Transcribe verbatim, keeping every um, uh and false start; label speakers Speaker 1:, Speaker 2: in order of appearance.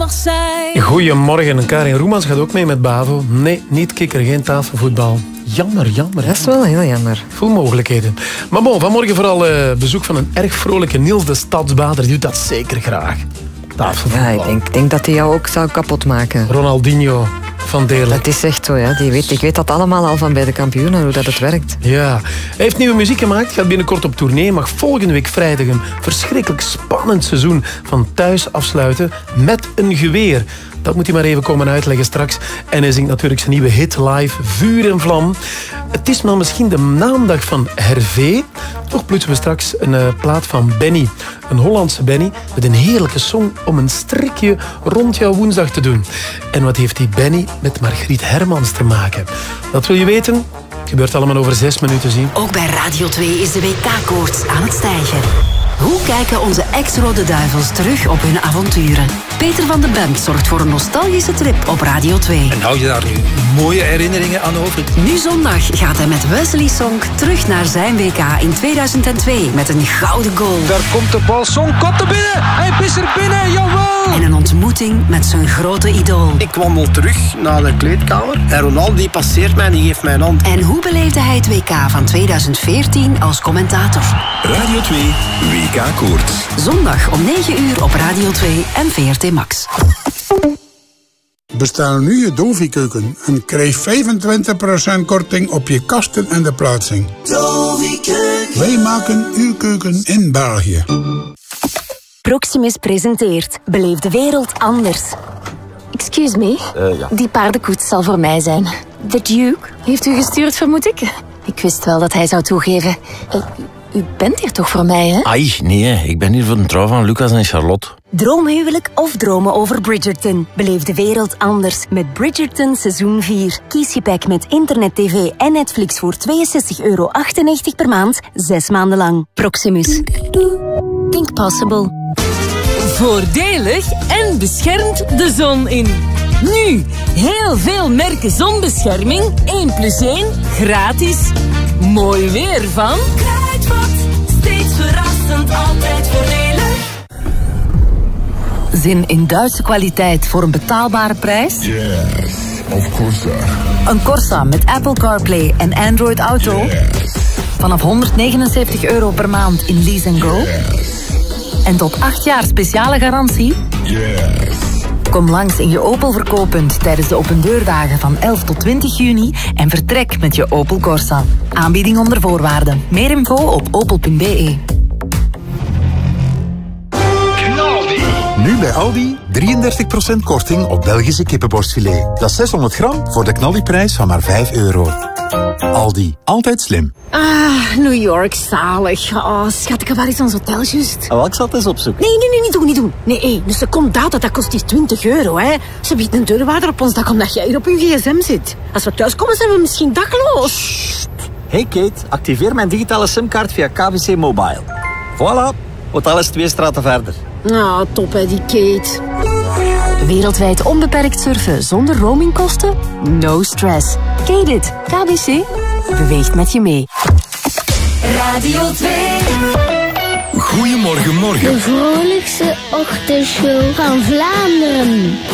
Speaker 1: mag zijn.
Speaker 2: Goedemorgen, Karin Roemans gaat ook mee met Bavo. Nee, niet kikker, geen tafelvoetbal. Jammer, jammer.
Speaker 3: Dat is wel heel jammer.
Speaker 2: Veel mogelijkheden. Maar bon, vanmorgen vooral uh, bezoek van een erg vrolijke Niels de Stadsbader. Die doet dat zeker graag. Tafelvoetbal.
Speaker 3: Ja, ik denk, denk dat hij jou ook zou kapot maken.
Speaker 2: Ronaldinho van Deerlijk.
Speaker 3: Dat is echt zo, ja. Die weet, ik weet dat allemaal al van bij de kampioenen, hoe dat het werkt.
Speaker 2: Ja. Hij heeft nieuwe muziek gemaakt, gaat binnenkort op tournee, mag volgende week vrijdag een verschrikkelijk spannend seizoen van thuis afsluiten met een geweer. Dat moet hij maar even komen uitleggen straks. En hij zingt natuurlijk zijn nieuwe hit live, Vuur en Vlam. Het is maar misschien de naamdag van Hervé. Toch plutsen we straks een uh, plaat van Benny. Een Hollandse Benny met een heerlijke song om een strikje rond jouw woensdag te doen. En wat heeft die Benny met Margriet Hermans te maken? Dat wil je weten? Het gebeurt allemaal over zes minuten, zien.
Speaker 4: Ook bij Radio twee is de W K-koorts aan het stijgen. Hoe kijken onze ex-Rode Duivels terug op hun avonturen? Peter van de Bent zorgt voor een nostalgische trip op Radio twee.
Speaker 5: En hou je daar nu mooie herinneringen aan over?
Speaker 4: Nu zondag gaat hij met Wesley Sonk terug naar zijn W K in tweeduizend twee met een gouden goal.
Speaker 5: Daar komt de bal, Sonk komt er binnen! Hij is er binnen, jawel!
Speaker 4: En een ontmoeting met zijn grote idool.
Speaker 6: Ik wandel terug naar de kleedkamer en Ronaldo die passeert mij en die geeft mij een hand.
Speaker 4: En hoe beleefde hij het W K van tweeduizend veertien als commentator?
Speaker 7: Radio twee W K-koorts.
Speaker 4: Zondag om negen uur op Radio twee en V R T Max.
Speaker 8: Bestel nu je Dovi-keuken en krijg vijfentwintig procent korting op je kasten en de plaatsing. Dovi-keuken. Wij maken uw keuken in België.
Speaker 9: Proximus presenteert Beleef de wereld anders. Excuse me, uh, ja. Die paardenkoets zal voor mij zijn. The Duke heeft u gestuurd, vermoed ik? Ik wist wel dat hij zou toegeven. Uh, u bent hier toch voor mij, hè?
Speaker 10: Ai, nee, ik ben hier voor de trouw van Lucas en Charlotte.
Speaker 9: Droomhuwelijk of dromen over Bridgerton? Beleef de wereld anders met Bridgerton seizoen vier. Kies je pack met internet, tv en Netflix voor tweeënzestig euro achtennegentig per maand, zes maanden lang. Proximus. Think possible.
Speaker 1: Voordelig en beschermt de zon in. Nu, heel veel merken zonbescherming, één plus één, gratis. Mooi weer van Kruidvat, steeds verrassend, altijd voordelig. Zin in Duitse kwaliteit voor een betaalbare prijs?
Speaker 11: Yes, of Corsa.
Speaker 1: Een Corsa met Apple CarPlay en Android Auto?
Speaker 11: Yes.
Speaker 1: Vanaf honderdnegenenzeventig euro per maand in Lease and Go?
Speaker 11: Yes.
Speaker 1: En tot acht jaar speciale garantie?
Speaker 11: Yes.
Speaker 1: Kom langs in je Opel verkooppunt tijdens de opendeurdagen van elf tot twintig juni en vertrek met je Opel Corsa. Aanbieding onder voorwaarden. Meer info op opel punt b e.
Speaker 12: Nu bij Aldi drieëndertig procent korting op Belgische kippenborstfilet. Dat is zeshonderd gram voor de knaldiprijs van maar vijf euro. Aldi, altijd slim.
Speaker 9: Ah, New York, zalig. Oh, schat, ik heb waar is ons hotel juist?
Speaker 13: Oh, ik zal het eens opzoeken.
Speaker 9: Nee, nee, nee, niet doen, niet doen. Nee, hey, een seconde data, dat kost hier twintig euro, hè. Ze biedt een deurwaarder op ons dak omdat jij hier op je gsm zit. Als we thuiskomen, zijn we misschien dakloos.
Speaker 13: Hey Kate, activeer mijn digitale simkaart via K B C Mobile. Voilà, hotel is twee straten verder.
Speaker 9: Nou, top hè, die Kate.
Speaker 4: Wereldwijd onbeperkt surfen zonder roamingkosten? No stress. Kate it. K B C beweegt met je mee.
Speaker 1: Radio twee.
Speaker 7: Goedemorgen, morgen.
Speaker 14: De vrolijkste ochtendshow van Vlaanderen.